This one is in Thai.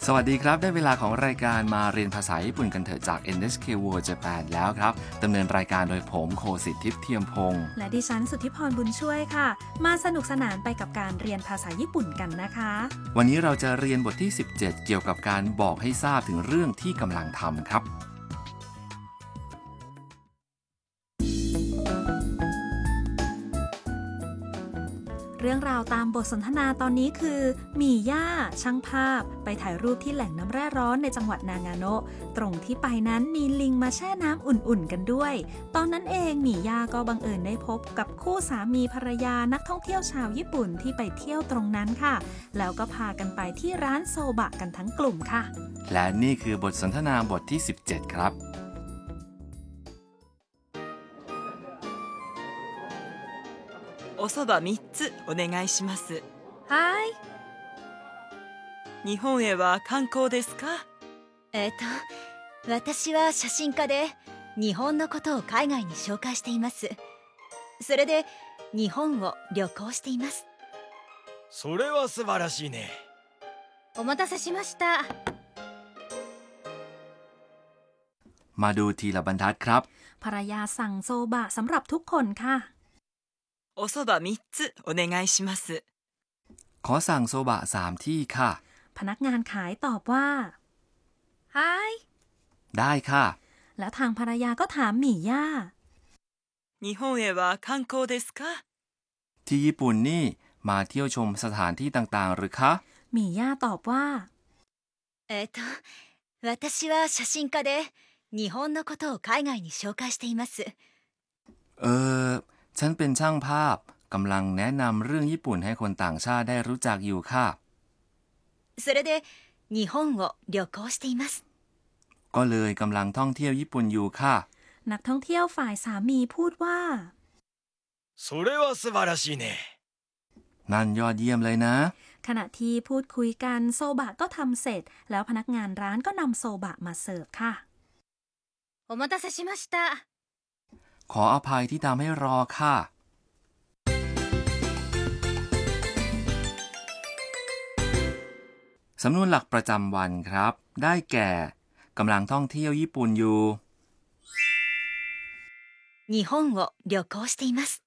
สวัสดีครับได้เวลาของรายการมาเรียนภาษาญี่ปุ่นกันเถอะจาก NHK World Japan แล้วครับดำเนินรายการโดยผมโคสิทธิ์ทิพย์เทียมพงษ์และดิฉันสุทธิพรบุญช่วยค่ะมาสนุกสนานไปกับการเรียนภาษาญี่ปุ่นกันนะคะวันนี้เราจะเรียนบทที่17เกี่ยวกับการบอกให้ทราบถึงเรื่องที่กำลังทำครับเรื่องราวตามบทสนทนาตอนนี้คือหมี่ย่าช่างภาพไปถ่ายรูปที่แหล่งน้ำแร่ร้อนในจังหวัดนางาโนะตรงที่ไปนั้นมีลิงมาแช่น้ำอุ่นๆกันด้วยตอนนั้นเองหมี่ย่าก็บังเอิญได้พบกับคู่สามีภรรยานักท่องเที่ยวชาวญี่ปุ่นที่ไปเที่ยวตรงนั้นค่ะแล้วก็พากันไปที่ร้านโซบะกันทั้งกลุ่มค่ะและนี่คือบทสนทนาบทที่17ครับおそば3つお願いします。 はい日本へは観光ですか？ 私は写真家で日本のことを海外に紹介しています。それで日本を旅行しています。 それは素晴らしいね。 お待たせしました。 มาดูทีละบรรทัดครับภรรยาสั่งโซบะสำหรับทุกคนค่ะおそば3つお願いします。 ขอสั่งโซบะ3ที่ค่ะพนักงานขายตอบว่าはいได้ค่ะและทางภรรยาก็ถามหมี่ย่า日本へは観光ですか？ ที่ญี่ปุ่นนี่มาเที่ยวชมสถานที่ต่างๆหรือคะหมี่ย่าตอบว่า私は写真家で日本のことを海外に紹介しています。 ฉันเป็นช่างภาพกำลังแนะนำเรื่องญี่ปุ่นให้คนต่างชาติได้รู้จักอยู่ค่ะそれで日本を旅行しています。 ก็เลยกำลังท่องเที่ยวญี่ปุ่นอยู่ค่ะนักท่องเที่ยวฝ่ายสามีพูดว่าそれは素晴らしいね。 นั่นยอดเยี่ยมเลยนะขณะที่พูดคุยกันโซบะก็ทำเสร็จแล้วพนักงานร้านก็นำโซบะมาเสิร์ฟค่ะお待たせしました。 ขออภัยที่ทำให้รอค่ะสำนวนหลักประจำวันครับได้แก่กำลังท่องเที่ยวญี่ปุ่นอยู่日本を旅行しています